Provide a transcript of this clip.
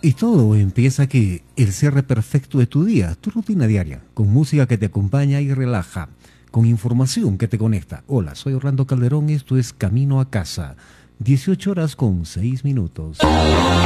Y todo empieza que el cierre perfecto de tu día, tu rutina diaria, con música que te acompaña y relaja, con información que te conecta. Hola, soy Orlando Calderón, esto es Camino a Casa, 18 horas con 6 minutos.